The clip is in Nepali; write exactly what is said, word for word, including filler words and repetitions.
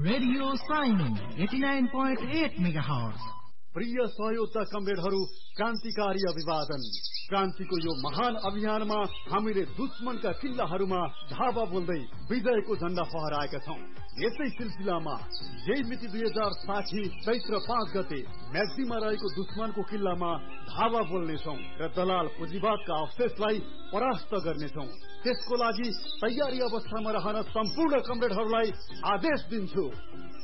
रेडियो साइनो eighty nine point at megahertz. प्रिय सहयोगका कमरेडहरू, क्रान्तिकारी अभिवादन। क्रान्तिको यो महान अभियानमा हामीले दुश्मनका किल्लाहरूमा धावा बोल्दै विजयको झण्डा फहराएका छौं। यसै सिलसिलामा यही मिति दुई हजार साठी चैत्र पाँच गते म्याग्दीमा रहेको दुश्मनको किल्लामा धावा बोल्नेछौं र दलाल पुँजीवादका अवशेषलाई परास्त गर्नेछौं। त्यसको लागि तयारी अवस्थामा रहन सम्पूर्ण कमरेडहरूलाई आदेश दिन्छु।